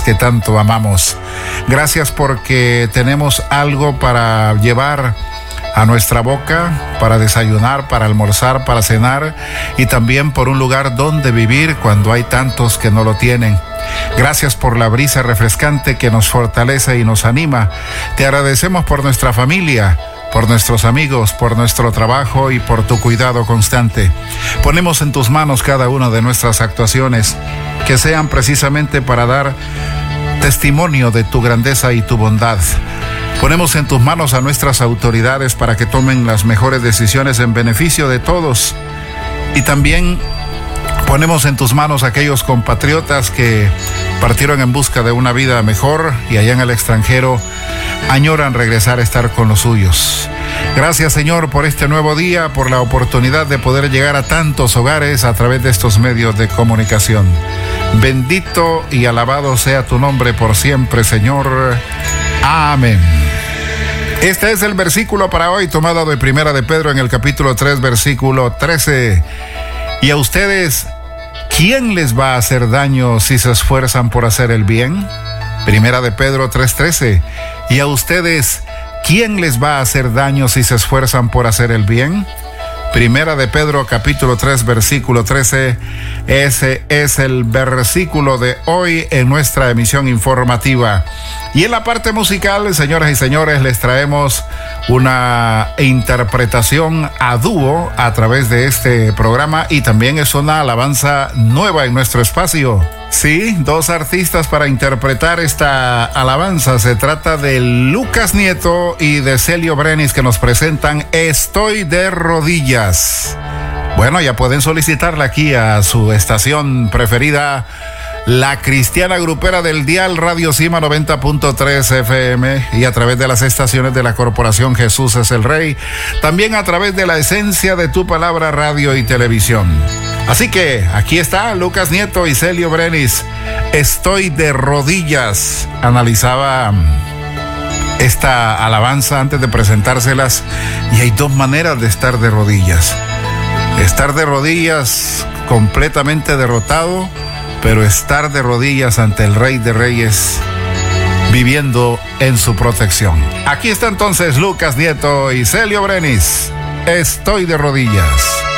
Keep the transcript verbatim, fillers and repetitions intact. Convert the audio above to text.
esas que tanto amamos. Gracias porque tenemos algo para llevar a nuestra boca, para desayunar, para almorzar, para cenar, y también por un lugar donde vivir cuando hay tantos que no lo tienen. Gracias por la brisa refrescante que nos fortalece y nos anima. Te agradecemos por nuestra familia, por nuestros amigos, por nuestro trabajo y por tu cuidado constante. Ponemos en tus manos cada una de nuestras actuaciones, que sean precisamente para dar testimonio de tu grandeza y tu bondad. Ponemos en tus manos a nuestras autoridades para que tomen las mejores decisiones en beneficio de todos. Y también ponemos en tus manos a aquellos compatriotas que partieron en busca de una vida mejor y allá en el extranjero añoran regresar a estar con los suyos. Gracias, Señor, por este nuevo día, por la oportunidad de poder llegar a tantos hogares a través de estos medios de comunicación. Bendito y alabado sea tu nombre por siempre, Señor. Amén. Este es el versículo para hoy, tomado de Primera de Pedro en el capítulo tres, versículo trece. Y a ustedes, ¿quién les va a hacer daño si se esfuerzan por hacer el bien? Primera de Pedro tres trece. Y a ustedes, ¿quién les va a hacer daño si se esfuerzan por hacer el bien? Primera de Pedro capítulo tres, versículo trece. Ese es el versículo de hoy en nuestra emisión informativa. Y en la parte musical, señoras y señores, les traemos una interpretación a dúo a través de este programa, y también es una alabanza nueva en nuestro espacio. Sí, dos artistas para interpretar esta alabanza. Se trata de Lucas Nieto y de Celio Brenis, que nos presentan Estoy de Rodillas. Bueno, ya pueden solicitarla aquí a su estación preferida, la cristiana grupera del dial Radio Cima noventa punto tres F M, y a través de las estaciones de la Corporación Jesús es el Rey, también a través de la Esencia de tu Palabra Radio y Televisión. Así que aquí está Lucas Nieto y Celio Brenis, Estoy de Rodillas. Analizaba esta alabanza antes de presentárselas, y hay dos maneras de estar de rodillas. Estar de rodillas completamente derrotado, pero estar de rodillas ante el Rey de Reyes, viviendo en su protección. Aquí está entonces Lucas Nieto y Celio Brenis, Estoy de Rodillas.